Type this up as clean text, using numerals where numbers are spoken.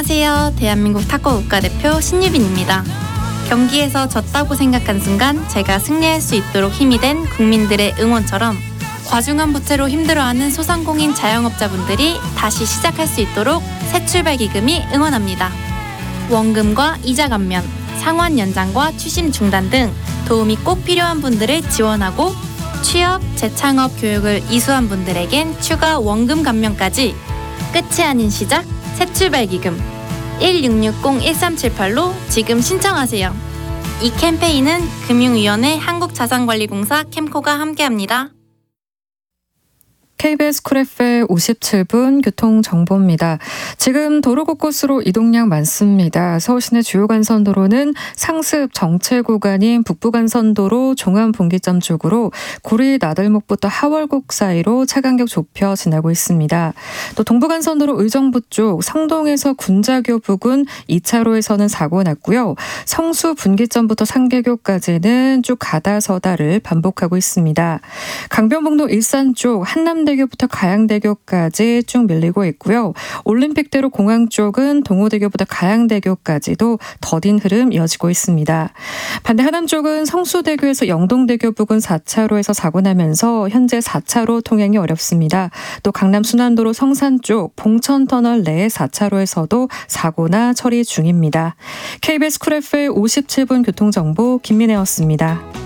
안녕하세요. 대한민국 탁구 국가대표 신유빈입니다. 경기에서 졌다고 생각한 순간 제가 승리할 수 있도록 힘이 된 국민들의 응원처럼 과중한 부채로 힘들어하는 소상공인 자영업자분들이 다시 시작할 수 있도록 새출발 기금이 응원합니다. 원금과 이자 감면, 상환 연장과 추심 중단 등 도움이 꼭 필요한 분들을 지원하고 취업, 재창업 교육을 이수한 분들에겐 추가 원금 감면까지 끝이 아닌 시작 새출발 기금 1660-1378로 지금 신청하세요. 이 캠페인은 금융위원회 한국자산관리공사 캠코가 함께합니다. KBS 쿨 FM 57분 교통정보입니다. 지금 도로 곳곳으로 이동량 많습니다. 서울시내 주요 간선도로는 상습 정체 구간인 북부간선도로 종암분기점 쪽으로 구리 나들목부터 하월곡 사이로 차간격 좁혀 지나고 있습니다. 또 동부간선도로 의정부 쪽 성동에서 군자교 부근 2차로에서는 사고 났고요. 성수 분기점부터 상계교까지는 쭉 가다서다를 반복하고 있습니다. 강변북로 일산 쪽 한남대교부터 가양대교까지 쭉 밀리고 있고요. 올림픽대로 공항 쪽은 동호대교부터 가양대교까지도 더딘 흐름 이어지고 있습니다. 반대 하남 쪽은 성수대교에서 영동대교 부근 4차로에서 사고 나면서 현재 4차로 통행이 어렵습니다. 또 강남 순환도로 성산 쪽 봉천터널 내 4차로에서도 사고나 처리 중입니다. KBS 쿨 FM 57분 교통정보 김민혜였습니다.